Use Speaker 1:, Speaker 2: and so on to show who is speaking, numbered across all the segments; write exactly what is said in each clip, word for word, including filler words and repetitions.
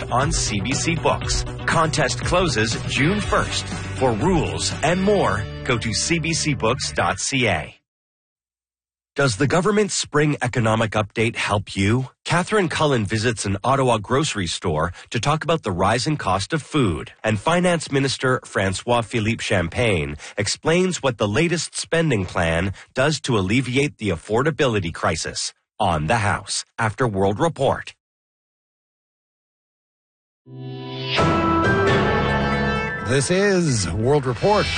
Speaker 1: on C B C Books. Contest closes June first. For rules and more, go to c b c books dot c a. Does the government's spring economic update help you? Catherine Cullen visits an Ottawa grocery store to talk about the rising cost of food. And Finance Minister François-Philippe Champagne explains what the latest spending plan does to alleviate the affordability crisis. On The House, after World Report.
Speaker 2: This is World Report.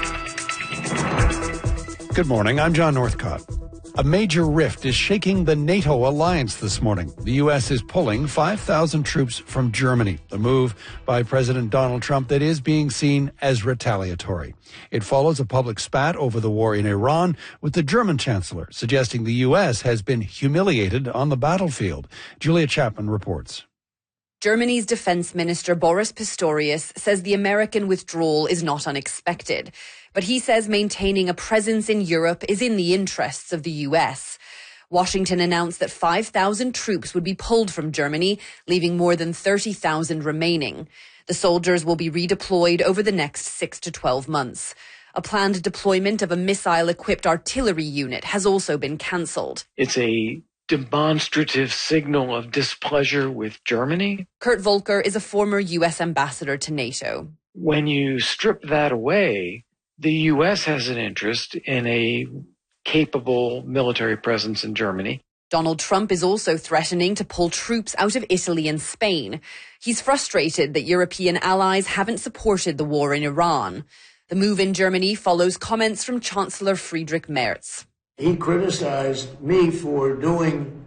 Speaker 2: Good morning, I'm John Northcott. A major rift is shaking the NATO alliance this morning. The U S is pulling five thousand troops from Germany, a move by President Donald Trump that is being seen as retaliatory. It follows a public spat over the war in Iran, with the German chancellor suggesting the U S has been humiliated on the battlefield. Julia Chapman reports.
Speaker 3: Germany's defense minister Boris Pistorius says the American withdrawal is not unexpected, but he says maintaining a presence in Europe is in the interests of the U S. Washington announced that five thousand troops would be pulled from Germany, leaving more than thirty thousand remaining. The soldiers will be redeployed over the next six to twelve months. A planned deployment of a missile-equipped artillery unit has also been cancelled.
Speaker 4: It's a demonstrative signal of displeasure with Germany.
Speaker 3: Kurt Volker is a former U S ambassador to NATO.
Speaker 4: When you strip that away, the U S has an interest in a capable military presence in Germany.
Speaker 3: Donald Trump is also threatening to pull troops out of Italy and Spain. He's frustrated that European allies haven't supported the war in Iran. The move in Germany follows comments from Chancellor Friedrich Merz.
Speaker 5: He criticized me for doing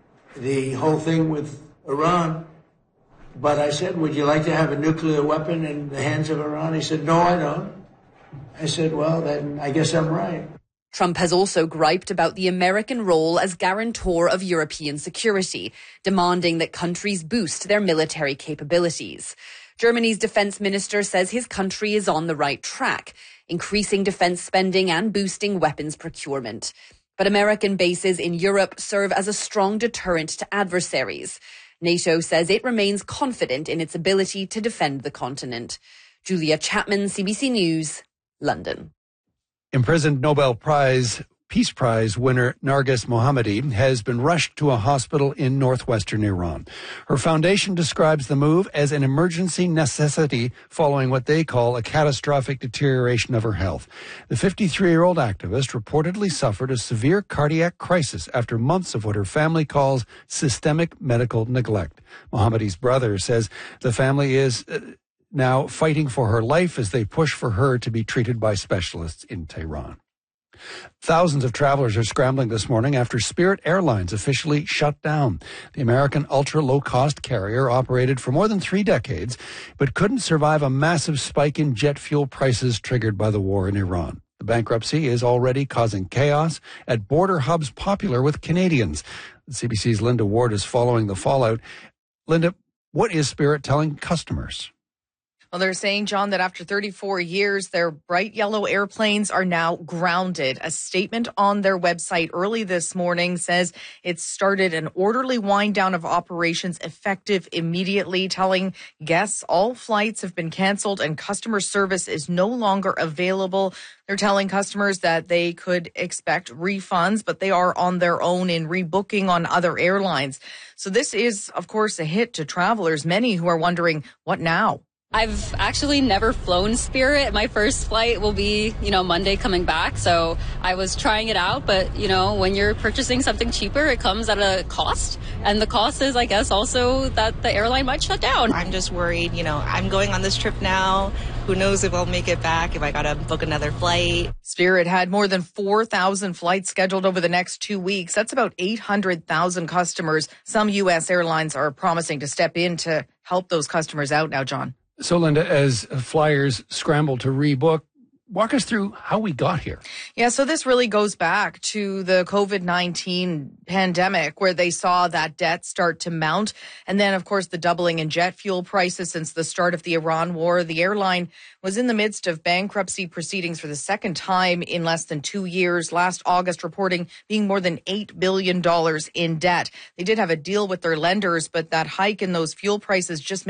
Speaker 5: the whole thing with Iran. But I said, would you like to have a nuclear weapon in the hands of Iran? He said, no, I don't. I said, well, then I guess I'm right.
Speaker 3: Trump has also griped about the American role as guarantor of European security, demanding that countries boost their military capabilities. Germany's defense minister says his country is on the right track, increasing defense spending and boosting weapons procurement. But American bases in Europe serve as a strong deterrent to adversaries. NATO says it remains confident in its ability to defend the continent. Julia Chapman, C B C News, London.
Speaker 2: Imprisoned Nobel Prize Peace Prize winner Narges Mohammadi has been rushed to a hospital in northwestern Iran. Her foundation describes the move as an emergency necessity following what they call a catastrophic deterioration of her health. The fifty-three-year-old activist reportedly suffered a severe cardiac crisis after months of what her family calls systemic medical neglect. Mohammadi's brother says the family is uh, now fighting for her life as they push for her to be treated by specialists in Tehran. Thousands of travelers are scrambling this morning after Spirit Airlines officially shut down. The American ultra-low-cost carrier operated for more than three decades, but couldn't survive a massive spike in jet fuel prices triggered by the war in Iran. The bankruptcy is already causing chaos at border hubs popular with Canadians. C B C's Linda Ward is following the fallout. Linda, what is Spirit telling customers?
Speaker 6: Well, they're saying, John, that after thirty-four years, their bright yellow airplanes are now grounded. A statement on their website early this morning says it started an orderly wind down of operations effective immediately, telling guests all flights have been canceled and customer service is no longer available. They're telling customers that they could expect refunds, but they are on their own in rebooking on other airlines. So this is, of course, a hit to travelers, many who are wondering, what now?
Speaker 7: I've actually never flown Spirit. My first flight will be, you know, Monday coming back. So I was trying it out. But, you know, when you're purchasing something cheaper, it comes at a cost. And the cost is, I guess, also that the airline might shut down.
Speaker 8: I'm just worried, you know, I'm going on this trip now. Who knows if I'll make it back, if I got to book another flight.
Speaker 6: Spirit had more than four thousand flights scheduled over the next two weeks. That's about eight hundred thousand customers. Some U S airlines are promising to step in to help those customers out now, John.
Speaker 2: So, Linda, as flyers scramble to rebook, walk us through how we got here.
Speaker 6: Yeah, so this really goes back to the COVID nineteen pandemic where they saw that debt start to mount. And then, of course, the doubling in jet fuel prices since the start of the Iran war. The airline was in the midst of bankruptcy proceedings for the second time in less than two years. Last August, reporting being more than eight billion dollars in debt. They did have a deal with their lenders, but that hike in those fuel prices just